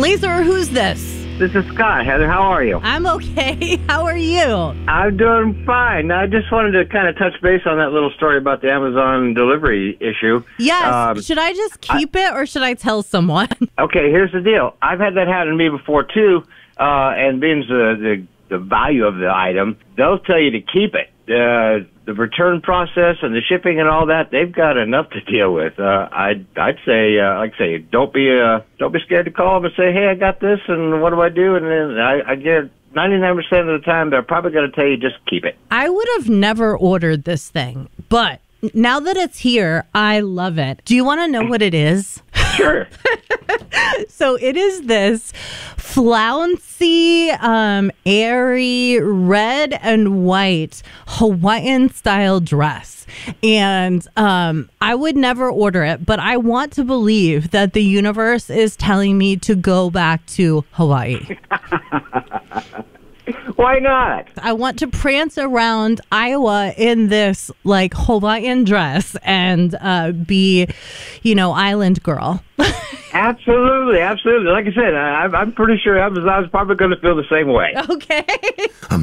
Lisa, who's this? This is Scott. Heather, how are you? I'm okay. How are you? I'm doing fine. I just wanted to kind of touch base on that little story about the Amazon delivery issue. Yes. Should I just keep it or should I tell someone? Okay, here's the deal. I've had that happen to me before, too, and being the value of the item, they'll tell you to keep it. The return process and the shipping and all that, they've got enough to deal with. I'd say, like I say, don't be scared to call them and say, hey, I got this, and what do I do? And then I get 99% of the time, they're probably going to tell you just keep it. I would have never ordered this thing, but now that it's here, I love it. Do you want to know what it is? Sure. So it is this flouncy, airy, red and white Hawaiian style dress. And I would never order it, but I want to believe that the universe is telling me to go back to Hawaii. Why not? I want to prance around Iowa in this like Hawaiian dress and be, island girl. Absolutely. Like I said, I'm pretty sure I was probably going to feel the same way. Okay.